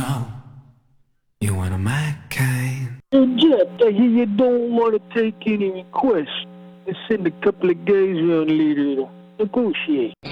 know you one of my kind. Hey, Jeff, I hear you don't want to take any requests. Let's send a couple of guys around later to negotiate.